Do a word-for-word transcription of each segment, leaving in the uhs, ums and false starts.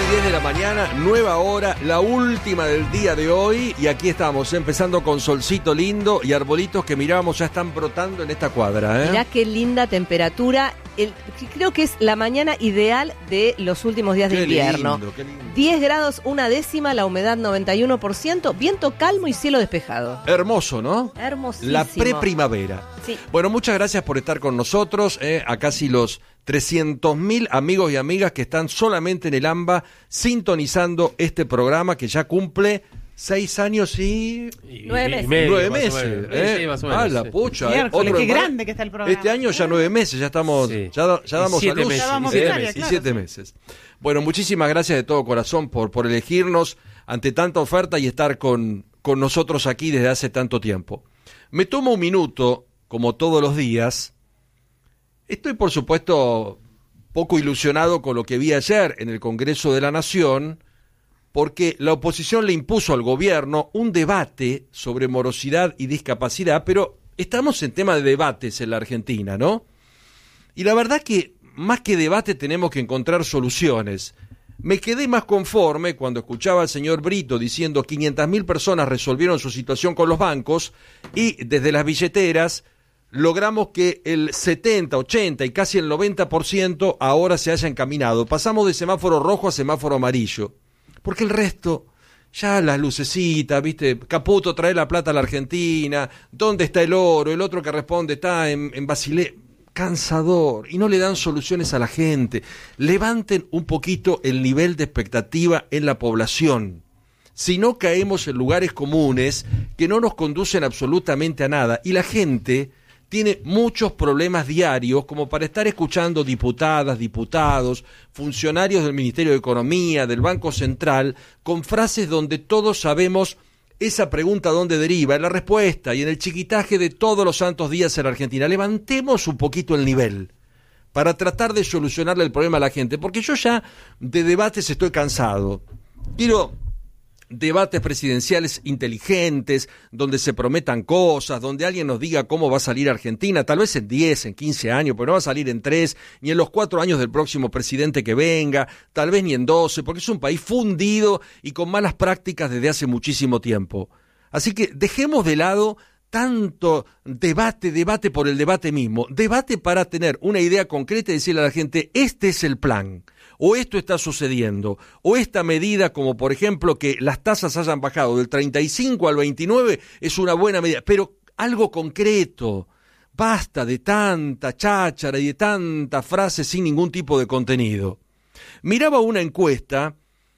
diez de la mañana, nueva hora, la última del día de hoy. Y aquí estamos, empezando con solcito lindo y arbolitos que mirábamos ya están brotando en esta cuadra, ¿eh? Mirá qué linda temperatura. El, creo que es la mañana ideal de los últimos días Qué de invierno. lindo, qué lindo. diez grados, una décima, la humedad noventa y uno por ciento, viento calmo y cielo despejado. Hermoso, ¿no? Hermosísimo. La preprimavera. Sí. Bueno, muchas gracias por estar con nosotros, eh, a casi los trescientos mil amigos y amigas que están solamente en el AMBA sintonizando este programa que ya cumple seis años y... Y, Nueve y meses. medio, nueve más o meses, menos. ¿eh? Sí, más o menos, Ah, la sí. pucha. Miércoles, Otro qué más. grande que está el programa. Este año ya nueve meses, ya estamos, Sí. ya, ya Y damos siete a luz. meses, Ya vamos y siete, Italia, meses, y claro, siete sí. meses. Bueno, muchísimas gracias de todo corazón por, por elegirnos ante tanta oferta y estar con, con nosotros aquí desde hace tanto tiempo. Me tomo un minuto, como todos los días. Estoy, por supuesto, poco ilusionado con lo que vi ayer en el Congreso de la Nación, porque la oposición le impuso al gobierno un debate sobre morosidad y discapacidad, pero estamos en tema de debates en la Argentina, ¿no? Y la verdad que más que debate tenemos que encontrar soluciones. Me quedé más conforme cuando escuchaba al señor Brito diciendo quinientas mil personas resolvieron su situación con los bancos y desde las billeteras logramos que el setenta, ochenta y casi el noventa por ciento ahora se haya encaminado. Pasamos de semáforo rojo a semáforo amarillo. Porque el resto, ya las lucecitas, ¿viste? Caputo trae la plata a la Argentina, ¿dónde está el oro? El otro que responde está en, en Basilea. Cansador, y no le dan soluciones a la gente. Levanten un poquito el nivel de expectativa en la población. Si no caemos en lugares comunes que no nos conducen absolutamente a nada, y la gente tiene muchos problemas diarios como para estar escuchando diputadas, diputados, funcionarios del Ministerio de Economía, del Banco Central, con frases donde todos sabemos esa pregunta dónde deriva, en la respuesta y en el chiquitaje de todos los santos días en la Argentina. Levantemos un poquito el nivel para tratar de solucionarle el problema a la gente, porque yo ya de debates estoy cansado. Quiero debates presidenciales inteligentes, donde se prometan cosas, donde alguien nos diga cómo va a salir Argentina, tal vez en diez, en quince años, pero no va a salir en tres, ni en los cuatro años del próximo presidente que venga, tal vez ni en doce, porque es un país fundido y con malas prácticas desde hace muchísimo tiempo. Así que dejemos de lado tanto debate, debate por el debate mismo, debate para tener una idea concreta y decirle a la gente, este es el plan, o esto está sucediendo, o esta medida, como por ejemplo que las tasas hayan bajado del treinta y cinco al veintinueve, es una buena medida, pero algo concreto. Basta de tanta cháchara y de tanta frase sin ningún tipo de contenido. Miraba una encuesta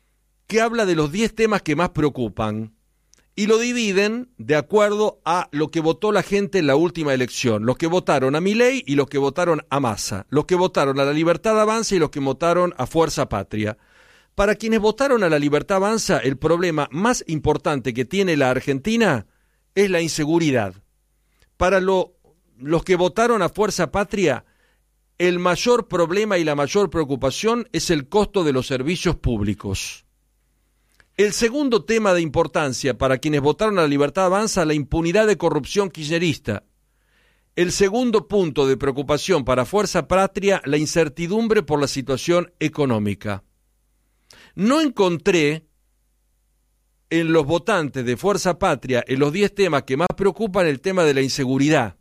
que habla de los diez temas que más preocupan, y lo dividen de acuerdo a lo que votó la gente en la última elección. Los que votaron a Milei y los que votaron a Massa. Los que votaron a La Libertad Avanza y los que votaron a Fuerza Patria. Para quienes votaron a La Libertad Avanza, el problema más importante que tiene la Argentina es la inseguridad. Para lo, los que votaron a Fuerza Patria, el mayor problema y la mayor preocupación es el costo de los servicios públicos. El segundo tema de importancia para quienes votaron a La Libertad Avanza, la impunidad de corrupción kirchnerista. El segundo punto de preocupación para Fuerza Patria, la incertidumbre por la situación económica. No encontré en los votantes de Fuerza Patria, en los diez temas que más preocupan, el tema de la inseguridad.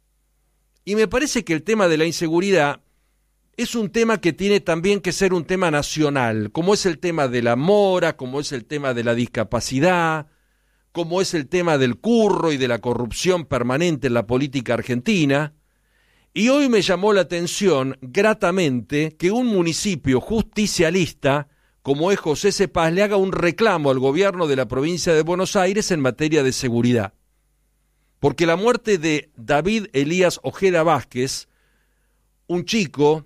Y me parece que el tema de la inseguridad es un tema que tiene también que ser un tema nacional, como es el tema de la mora, como es el tema de la discapacidad, como es el tema del curro y de la corrupción permanente en la política argentina. Y hoy me llamó la atención gratamente que un municipio justicialista, como es José Cepaz, le haga un reclamo al gobierno de la provincia de Buenos Aires en materia de seguridad. Porque la muerte de David Elías Ojeda Vázquez, un chico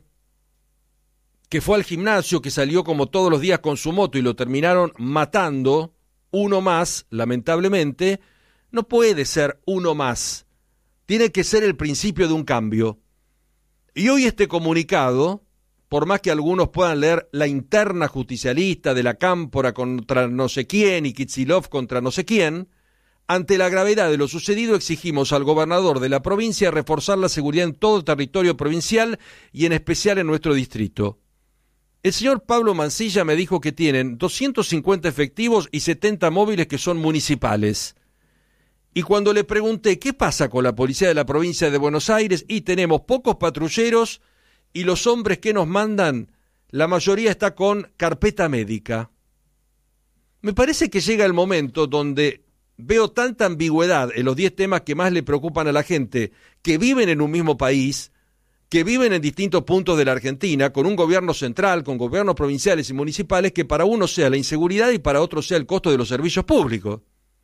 que fue al gimnasio, que salió como todos los días con su moto y lo terminaron matando, uno más, lamentablemente, no puede ser uno más. Tiene que ser el principio de un cambio. Y hoy este comunicado, por más que algunos puedan leer la interna justicialista de la Cámpora contra no sé quién y Kicillof contra no sé quién, ante la gravedad de lo sucedido exigimos al gobernador de la provincia reforzar la seguridad en todo el territorio provincial y en especial en nuestro distrito. El señor Pablo Mancilla me dijo que tienen doscientos cincuenta efectivos y setenta móviles que son municipales. Y cuando le pregunté qué pasa con la policía de la provincia de Buenos Aires, y tenemos pocos patrulleros y los hombres que nos mandan, la mayoría está con carpeta médica. Me parece que llega el momento donde veo tanta ambigüedad en los diez temas que más le preocupan a la gente, que viven en un mismo país, que viven en distintos puntos de la Argentina, con un gobierno central, con gobiernos provinciales y municipales, que para uno sea la inseguridad y para otro sea el costo de los servicios públicos.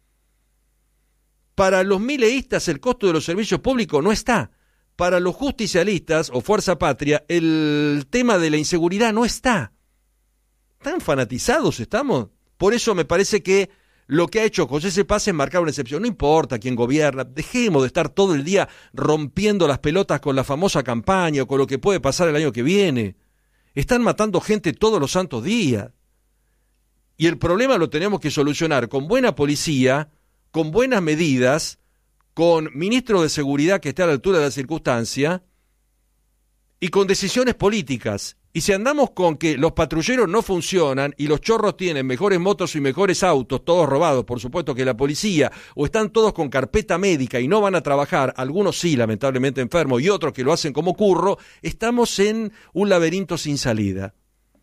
Para los mileístas el costo de los servicios públicos no está. Para los justicialistas o Fuerza Patria el tema de la inseguridad no está. ¿Tan fanatizados estamos? Por eso me parece que lo que ha hecho José Cepaz es marcar una excepción. No importa quién gobierna, dejemos de estar todo el día rompiendo las pelotas con la famosa campaña o con lo que puede pasar el año que viene. Están matando gente todos los santos días. Y el problema lo tenemos que solucionar con buena policía, con buenas medidas, con ministro de seguridad que esté a la altura de la circunstancia y con decisiones políticas. Y si andamos con que los patrulleros no funcionan y los chorros tienen mejores motos y mejores autos, todos robados, por supuesto, que la policía, o están todos con carpeta médica y no van a trabajar, algunos sí, lamentablemente enfermos, y otros que lo hacen como curro, estamos en un laberinto sin salida.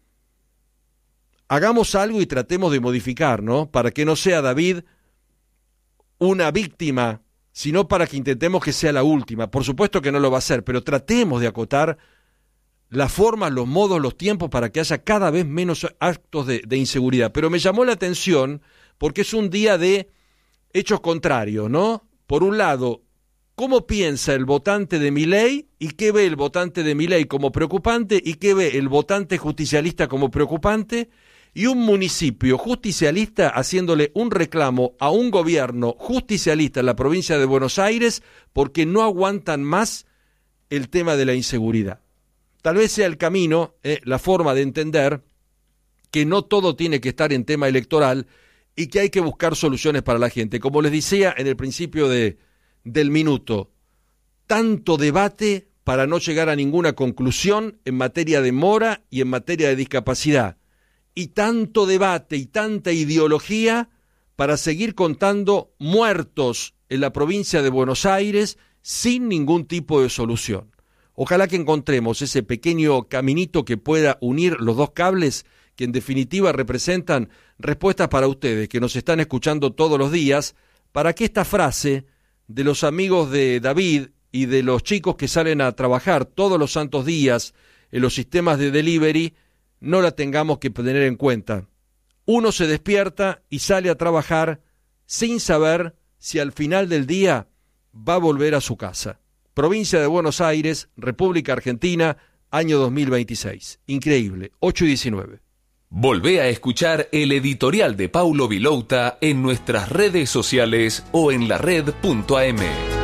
Hagamos algo y tratemos de modificar, ¿no? Para que no sea David una víctima, sino para que intentemos que sea la última. Por supuesto que no lo va a ser, pero tratemos de acotar las formas, los modos, los tiempos para que haya cada vez menos actos de, de inseguridad. Pero me llamó la atención porque es un día de hechos contrarios, ¿no? Por un lado, ¿cómo piensa el votante de Milei y qué ve el votante de Milei como preocupante y qué ve el votante justicialista como preocupante? Y un municipio justicialista haciéndole un reclamo a un gobierno justicialista en la provincia de Buenos Aires porque no aguantan más el tema de la inseguridad. Tal vez sea el camino, eh, la forma de entender que no todo tiene que estar en tema electoral y que hay que buscar soluciones para la gente. Como les decía en el principio de, del minuto, tanto debate para no llegar a ninguna conclusión en materia de mora y en materia de discapacidad. Y tanto debate y tanta ideología para seguir contando muertos en la provincia de Buenos Aires sin ningún tipo de solución. Ojalá que encontremos ese pequeño caminito que pueda unir los dos cables que en definitiva representan respuestas para ustedes que nos están escuchando todos los días, para que esta frase de los amigos de David y de los chicos que salen a trabajar todos los santos días en los sistemas de delivery no la tengamos que tener en cuenta. Uno se despierta y sale a trabajar sin saber si al final del día va a volver a su casa. Provincia de Buenos Aires, República Argentina, año dos mil veintiséis. Increíble, ocho y diecinueve. Volvé a escuchar el editorial de Paulo Vilouta en nuestras redes sociales o en la red punto a eme.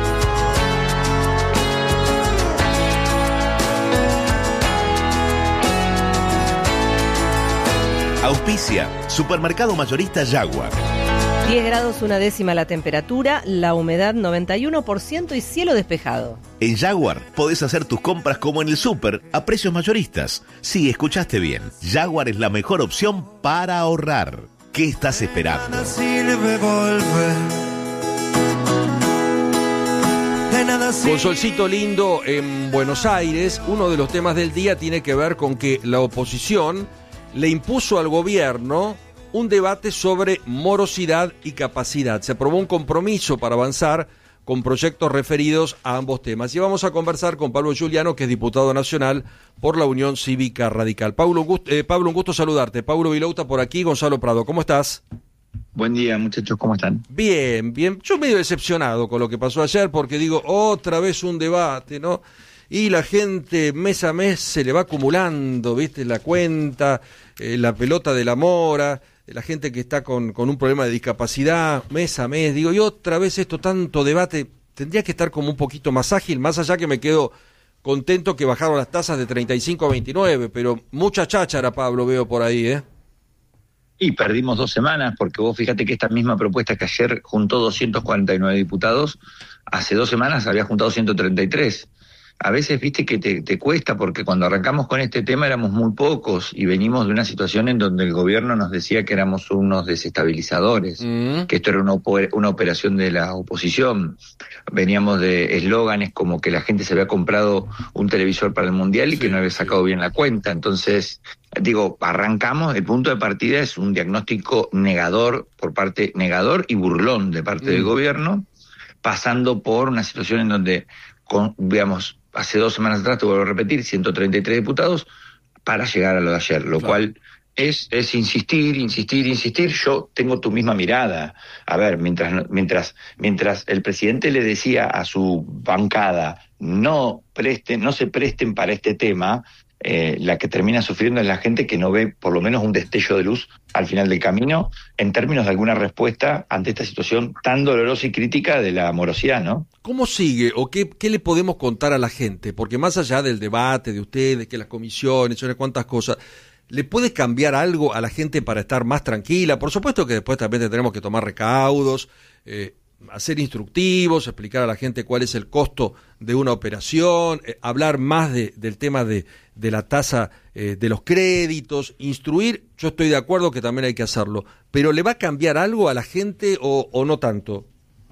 Auspicia, Supermercado Mayorista Jaguar. diez grados una décima la temperatura, la humedad noventa y uno por ciento y cielo despejado. En Jaguar podés hacer tus compras como en el súper a precios mayoristas. Sí, escuchaste bien. Jaguar es la mejor opción para ahorrar. ¿Qué estás esperando? De nada sirve volver. De nada sirve. Con solcito lindo en Buenos Aires, uno de los temas del día tiene que ver con que la oposición le impuso al gobierno un debate sobre morosidad y capacidad. Se aprobó un compromiso para avanzar con proyectos referidos a ambos temas. Y vamos a conversar con Pablo Giuliano, que es diputado nacional por la Unión Cívica Radical. Pablo, un gusto, eh, Pablo, un gusto saludarte. Pablo Vilouta por aquí, Gonzalo Prado. ¿Cómo estás? Buen día, muchachos, ¿cómo están? Bien, bien. Yo medio decepcionado con lo que pasó ayer, porque digo, otra vez un debate, ¿no? Y la gente mes a mes se le va acumulando, ¿viste? La cuenta, eh, la pelota de la mora, la gente que está con, con un problema de discapacidad, mes a mes, digo, y otra vez esto, tanto debate, tendría que estar como un poquito más ágil, más allá que me quedo contento que bajaron las tasas de treinta y cinco a veintinueve, pero mucha cháchara, Pablo, veo por ahí, ¿eh? Y perdimos dos semanas, porque vos fíjate que esta misma propuesta que ayer juntó doscientos cuarenta y nueve diputados, hace dos semanas había juntado ciento treinta y tres. a veces viste que te, te cuesta, porque cuando arrancamos con este tema éramos muy pocos y venimos de una situación en donde el gobierno nos decía que éramos unos desestabilizadores, mm. que esto era una, una operación de la oposición. Veníamos de eslóganes como que la gente se había comprado un televisor para el Mundial y sí, que no había sacado sí. bien la cuenta. Entonces, digo, arrancamos, el punto de partida es un diagnóstico negador por parte, negador y burlón de parte mm. del gobierno, pasando por una situación en donde, con, digamos, hace dos semanas atrás, te vuelvo a repetir, ciento treinta y tres diputados para llegar a lo de ayer, lo claro. cual es, es insistir, insistir, insistir. Yo tengo tu misma mirada. A ver, mientras, mientras, mientras el presidente le decía a su bancada, no presten, no se presten para este tema, Eh, la que termina sufriendo es la gente que no ve por lo menos un destello de luz al final del camino en términos de alguna respuesta ante esta situación tan dolorosa y crítica de la morosidad, ¿no? ¿Cómo sigue o qué, qué le podemos contar a la gente? Porque más allá del debate de ustedes, que las comisiones, unas cuantas cosas, ¿le puede cambiar algo a la gente para estar más tranquila? Por supuesto que después también tendremos que tomar recaudos, eh, hacer instructivos, explicar a la gente cuál es el costo de una operación, eh, hablar más de, del tema de, de la tasa eh, de los créditos, instruir. Yo estoy de acuerdo que también hay que hacerlo, pero ¿le va a cambiar algo a la gente o, o no tanto?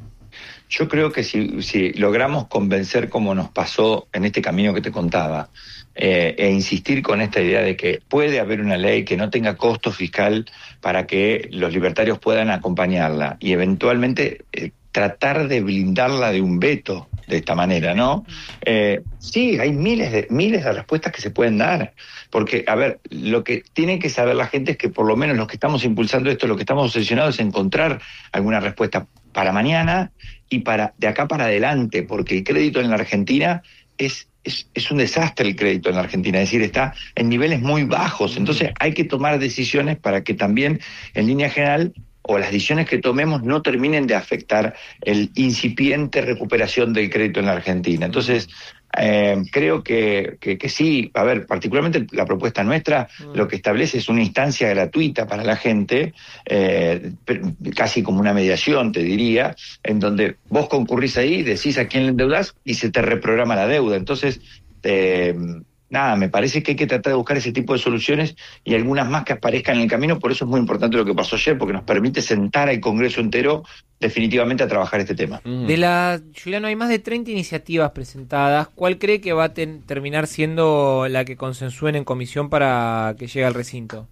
Yo creo que si, si logramos convencer, como nos pasó en este camino que te contaba, eh, e insistir con esta idea de que puede haber una ley que no tenga costo fiscal para que los libertarios puedan acompañarla y eventualmente eh, tratar de blindarla de un veto de esta manera, ¿no? Eh, sí, hay miles de miles de respuestas que se pueden dar, porque, a ver, lo que tiene que saber la gente es que por lo menos los que estamos impulsando esto, lo que estamos obsesionados es encontrar alguna respuesta para mañana y para de acá para adelante, porque el crédito en la Argentina es Es, es un desastre el crédito en la Argentina, es decir, está en niveles muy bajos, entonces hay que tomar decisiones para que también, en línea general, o las decisiones que tomemos no terminen de afectar el incipiente recuperación del crédito en la Argentina. Entonces, eh, creo que, que, que sí, a ver, particularmente la propuesta nuestra mm. lo que establece es una instancia gratuita para la gente, eh, casi como una mediación, te diría, en donde vos concurrís ahí, decís a quién le endeudás y se te reprograma la deuda. Entonces, eh, nada, me parece que hay que tratar de buscar ese tipo de soluciones y algunas más que aparezcan en el camino. Por eso es muy importante lo que pasó ayer, porque nos permite sentar al Congreso entero definitivamente a trabajar este tema. De la, Juliano, hay más de treinta iniciativas presentadas. ¿Cuál cree que va a ten, terminar siendo la que consensúen en comisión para que llegue al recinto?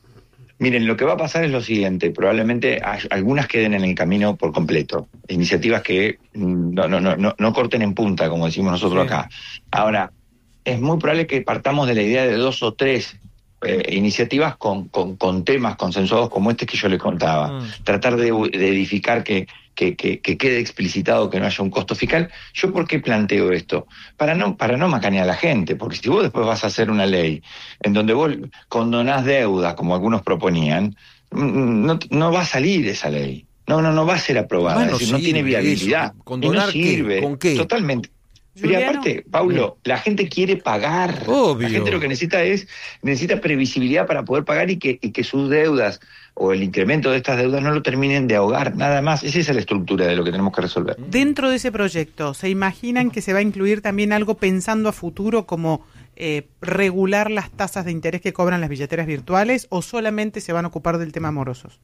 Miren, lo que va a pasar es lo siguiente, probablemente hay, algunas queden en el camino por completo, iniciativas que no, no, no, no, no corten en punta, como decimos nosotros sí. acá. Ahora, es muy probable que partamos de la idea de dos o tres eh, iniciativas con, con, con temas consensuados como este que yo les contaba. Mm. Tratar de, de edificar que, que, que, que quede explicitado que no haya un costo fiscal. ¿Yo por qué planteo esto? Para no, para no macanear a la gente, porque si vos después vas a hacer una ley en donde vos condonás deudas, como algunos proponían, no, no va a salir esa ley. No, no, no va a ser aprobada. Bueno, es decir, no tiene viabilidad. ¿Condonar no sirve. ¿Qué? ¿Con qué? Totalmente. Pero aparte, Paulo, la gente quiere pagar. Obvio. La gente lo que necesita es, necesita previsibilidad para poder pagar y que, y que sus deudas o el incremento de estas deudas no lo terminen de ahogar, nada más. Esa es la estructura de lo que tenemos que resolver. Dentro de ese proyecto, ¿se imaginan que se va a incluir también algo pensando a futuro como eh, regular las tasas de interés que cobran las billeteras virtuales o solamente se van a ocupar del tema morosos?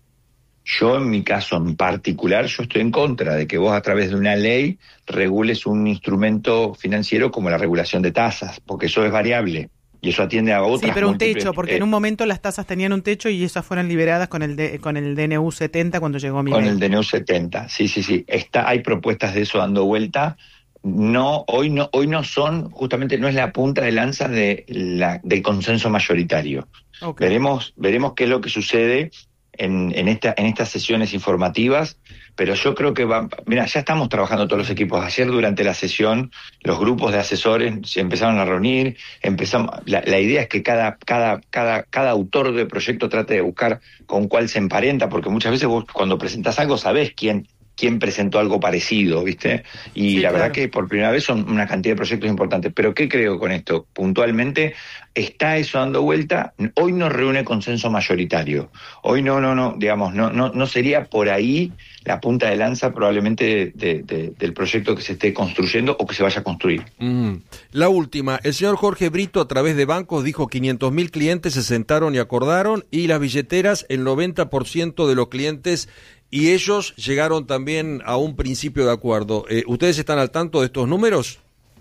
Yo, en mi caso en particular, yo estoy en contra de que vos a través de una ley regules un instrumento financiero como la regulación de tasas, porque eso es variable y eso atiende a otras. Sí, pero un múltiples... techo, porque eh, en un momento las tasas tenían un techo y esas fueron liberadas con el de, con el D N U setenta cuando llegó mi Con ley. el D N U setenta, sí, sí, sí. Está, hay propuestas de eso dando vuelta. No, hoy no, hoy no son, justamente no es la punta de lanza de la, del consenso mayoritario. Okay. Veremos, veremos qué es lo que sucede En, en, esta, en estas sesiones informativas, pero yo creo que va, mira, ya estamos trabajando todos los equipos. Ayer durante la sesión los grupos de asesores se empezaron a reunir, empezamos, la, la idea es que cada, cada, cada, cada autor de proyecto trate de buscar con cuál se emparenta, porque muchas veces vos cuando presentas algo sabés quién quién presentó algo parecido, ¿viste? Y Sí, la verdad claro. que por primera vez son una cantidad de proyectos importantes. Pero ¿qué creo con esto? Puntualmente, está eso dando vuelta. Hoy no reúne consenso mayoritario. Hoy no, no, no, digamos, no, no, no sería por ahí la punta de lanza probablemente de, de, del proyecto que se esté construyendo o que se vaya a construir. Mm. La última, el señor Jorge Brito a través de bancos dijo quinientos mil clientes se sentaron y acordaron, y las billeteras el noventa por ciento de los clientes y ellos llegaron también a un principio de acuerdo. Eh, ¿Ustedes están al tanto de estos números?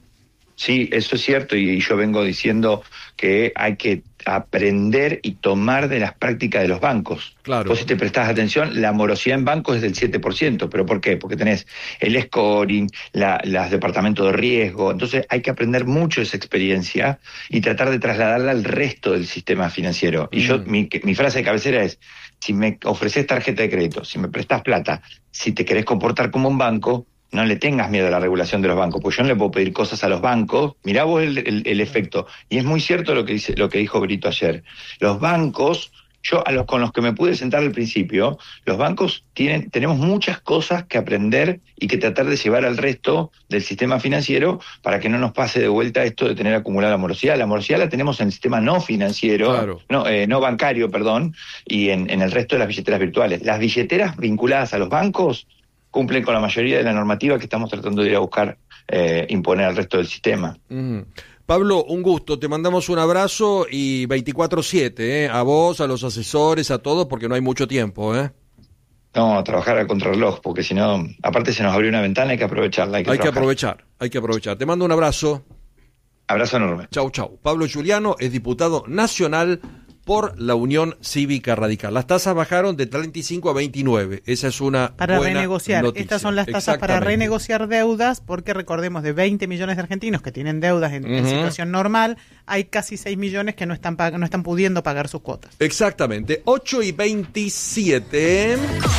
Sí, eso es cierto, y yo vengo diciendo que hay que aprender y tomar de las prácticas de los bancos. Claro. Vos, si te prestás atención, la morosidad en bancos es del siete por ciento. ¿Pero por qué? Porque tenés el scoring, la, los departamentos de riesgo. Entonces hay que aprender mucho de esa experiencia y tratar de trasladarla al resto del sistema financiero. Y Mm. yo, mi, mi frase de cabecera es: si me ofreces tarjeta de crédito, si me prestás plata, si te querés comportar como un banco, no le tengas miedo a la regulación de los bancos, porque yo no le puedo pedir cosas a los bancos. Mirá vos el, el, el efecto. Y es muy cierto lo que dice, lo que dijo Brito ayer. Los bancos, yo a los con los que me pude sentar al principio, los bancos tienen, tenemos muchas cosas que aprender y que tratar de llevar al resto del sistema financiero para que no nos pase de vuelta esto de tener acumulada morosidad. La morosidad la tenemos en el sistema no financiero, Claro. no, eh, no bancario, perdón, y en, en el resto de las billeteras virtuales. Las billeteras vinculadas a los bancos cumplen con la mayoría de la normativa que estamos tratando de ir a buscar eh, imponer al resto del sistema. Mm. Pablo, un gusto, te mandamos un abrazo y veinticuatro siete, ¿eh? A vos, a los asesores, a todos, porque no hay mucho tiempo, ¿eh? No, a trabajar a contrarreloj, porque si no, aparte se nos abrió una ventana, hay que aprovecharla. Hay que, Hay que trabajar. aprovechar, hay que aprovechar. Te mando un abrazo. Abrazo enorme. Chau, chau. Pablo Giuliano es diputado nacional por la Unión Cívica Radical. Las tasas bajaron de treinta y cinco a veintinueve. Esa es una Para buena renegociar. noticia. Estas son las tasas para Exactamente. renegociar deudas, porque recordemos, de veinte millones de argentinos que tienen deudas en, en Ujú. situación normal, hay casi seis millones que no están, pag- no están pudiendo pagar sus cuotas. Exactamente. ocho y veintisiete.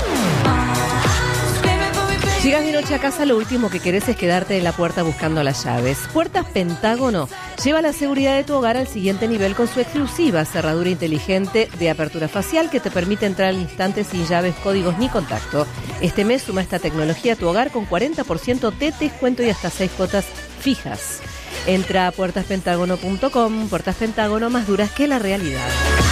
Llegas de noche a casa, lo último que querés es quedarte en la puerta buscando las llaves. Puertas Pentágono lleva la seguridad de tu hogar al siguiente nivel con su exclusiva cerradura inteligente de apertura facial que te permite entrar al instante sin llaves, códigos ni contacto. Este mes suma esta tecnología a tu hogar con cuarenta por ciento de descuento y hasta seis cuotas fijas. Entra a puertas pentágono punto com, Puertas Pentágono, más duras que la realidad.